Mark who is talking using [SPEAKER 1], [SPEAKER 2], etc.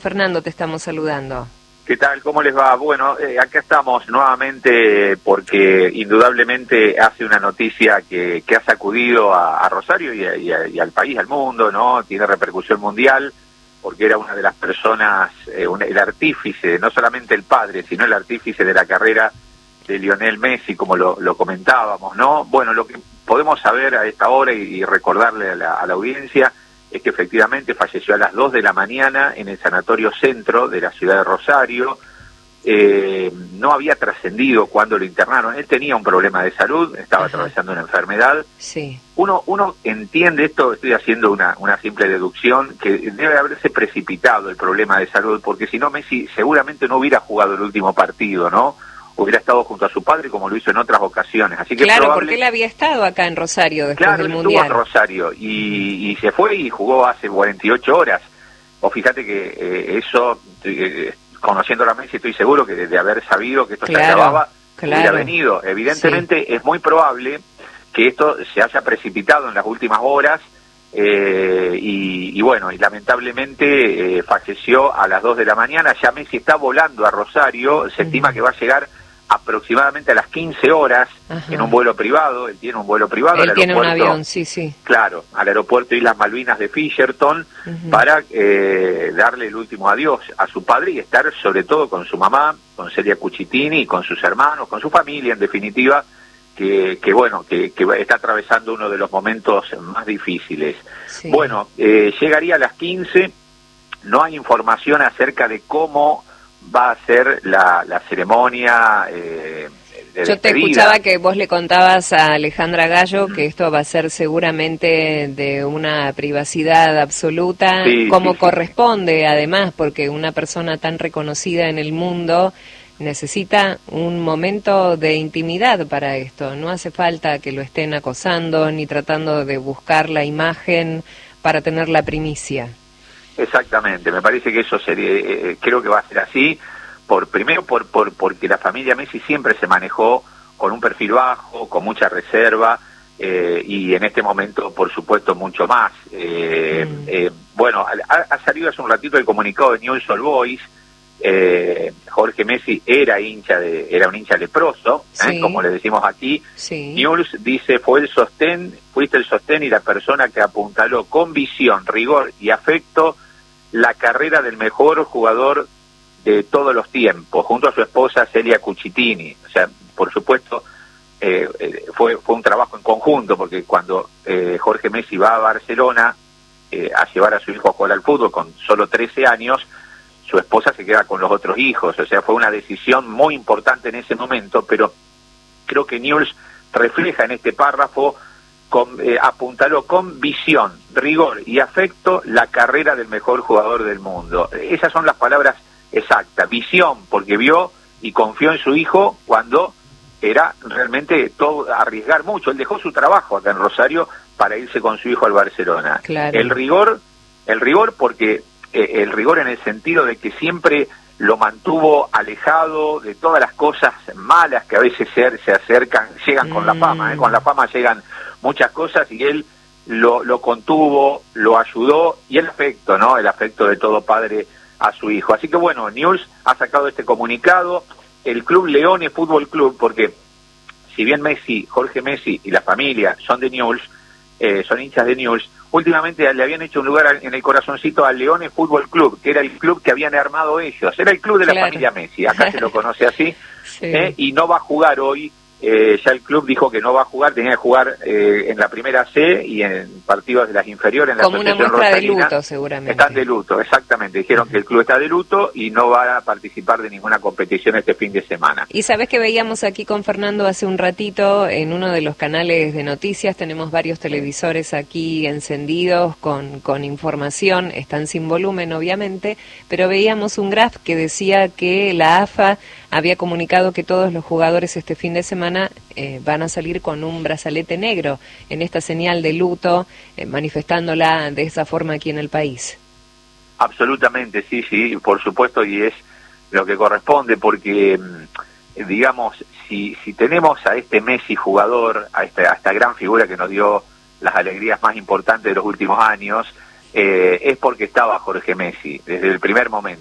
[SPEAKER 1] Fernando, te estamos saludando.
[SPEAKER 2] ¿Qué tal? ¿Cómo les va? Bueno, acá estamos nuevamente porque indudablemente hace una noticia que ha sacudido a Rosario y al país, al mundo, ¿no? Tiene repercusión mundial porque era una de las personas, el artífice, no solamente el padre, sino el artífice de la carrera de Lionel Messi, como lo comentábamos, ¿no? Bueno, lo que podemos saber a esta hora y recordarle a la audiencia es que efectivamente falleció a las 2 de la mañana en el Sanatorio Centro de la ciudad de Rosario. No había trascendido cuando lo internaron. Él tenía un problema de salud, estaba atravesando una enfermedad.
[SPEAKER 1] Sí.
[SPEAKER 2] Uno entiende esto, estoy haciendo una simple deducción, que debe haberse precipitado el problema de salud, porque si no Messi seguramente no hubiera jugado el último partido, ¿no? Hubiera estado junto a su padre como lo hizo en otras ocasiones. Así que
[SPEAKER 1] claro, porque él había estado acá en Rosario después del Mundial.
[SPEAKER 2] Claro, estuvo en Rosario y se fue y jugó hace 48 horas. O fíjate que eso, conociendo a Messi, estoy seguro que de haber sabido que esto se acababa, hubiera venido. Evidentemente es muy probable que esto se haya precipitado en las últimas horas y bueno, y lamentablemente falleció a las 2 de la mañana. Ya Messi está volando a Rosario, se estima que va a llegar aproximadamente a las 15 horas en un vuelo privado. Él tiene un vuelo privado.
[SPEAKER 1] Él tiene un avión, sí.
[SPEAKER 2] Claro, al aeropuerto Islas Malvinas de Fisherton para darle el último adiós a su padre y estar sobre todo con su mamá, con Celia Cucitini, con sus hermanos, con su familia en definitiva, que está atravesando uno de los momentos más difíciles. Sí. Bueno, llegaría a las 15, no hay información acerca de cómo va a ser la ceremonia de
[SPEAKER 1] Yo te escuchaba que vos le contabas a Alejandra Gallo que esto va a ser seguramente de una privacidad absoluta, como corresponde además, porque una persona tan reconocida en el mundo necesita un momento de intimidad para esto. No hace falta que lo estén acosando ni tratando de buscar la imagen para tener la primicia.
[SPEAKER 2] Exactamente, me parece que eso sería, creo que va a ser así, primero porque la familia Messi siempre se manejó con un perfil bajo, con mucha reserva, y en este momento, por supuesto, mucho más. Bueno, ha salido hace un ratito el comunicado de Newell's Old Boys. Jorge Messi era un hincha leproso, como le decimos aquí. Newell's dice, fuiste el sostén y la persona que apuntaló con visión, rigor y afecto la carrera del mejor jugador de todos los tiempos, junto a su esposa Celia Cucitini. O sea, por supuesto, fue un trabajo en conjunto, porque cuando Jorge Messi va a Barcelona a llevar a su hijo a jugar al fútbol con solo 13 años, su esposa se queda con los otros hijos. O sea, fue una decisión muy importante en ese momento, pero creo que Newell's refleja en este párrafo, apuntaló con visión, rigor y afecto la carrera del mejor jugador del mundo. Esas son las palabras exactas. Visión, porque vio y confió en su hijo cuando era realmente todo arriesgar mucho. Él dejó su trabajo acá en Rosario para irse con su hijo al Barcelona.
[SPEAKER 1] Claro.
[SPEAKER 2] El rigor porque el rigor en el sentido de que siempre lo mantuvo alejado de todas las cosas malas que a veces se acercan, llegan con la fama, con la fama llegan muchas cosas, y él lo contuvo, lo ayudó, y el afecto, ¿no? El afecto de todo padre a su hijo. Así que bueno, Newell's ha sacado este comunicado, el club Leones Fútbol Club, porque si bien Jorge Messi y la familia son de Newell's, son hinchas de Newell's, últimamente le habían hecho un lugar en el corazoncito al Leones Fútbol Club, que era el club que habían armado ellos, era el club de la familia Messi, acá se lo conoce así, y no va a jugar hoy. Ya el club dijo que no va a jugar, tenía que jugar en la primera C y en partidos de las inferiores en la
[SPEAKER 1] Como una muestra de luto, seguramente.
[SPEAKER 2] Están de luto, exactamente. Dijeron que el club está de luto y no va a participar de ninguna competición este fin de semana.
[SPEAKER 1] Y sabés que veíamos aquí con Fernando hace un ratito en uno de los canales de noticias, tenemos varios televisores aquí encendidos con información, están sin volumen obviamente, pero veíamos un graph que decía que la AFA había comunicado que todos los jugadores este fin de semana van a salir con un brazalete negro en esta señal de luto, manifestándola de esa forma aquí en el país.
[SPEAKER 2] Absolutamente, sí, por supuesto, y es lo que corresponde, porque, digamos, si tenemos a este Messi jugador, a esta gran figura que nos dio las alegrías más importantes de los últimos años, es porque estaba Jorge Messi desde el primer momento.